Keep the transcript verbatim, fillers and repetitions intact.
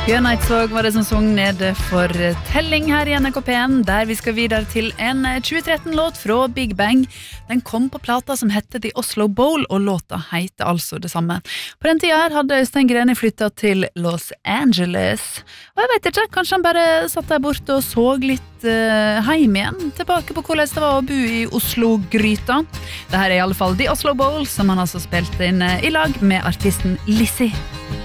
Bjørn Eidsvåg var det som sang nede for telling her i N R K P en, der vi skal videre til en tjue tretten-låt fra Big Bang. Den kom på plata som hette The Oslo Bowl, og låta heter altså det samme. På den tida her hadde Øystein Greni flyttet til Los Angeles. Og jeg vet ikke, kanskje han bare satt der borte og så litt uh, heim igjen, tilbake på hvordan det var å bo i Oslo-gryta. Dette er i alle fall The Oslo Bowl, som han altså spilte inn uh, i lag med artisten Lizzie.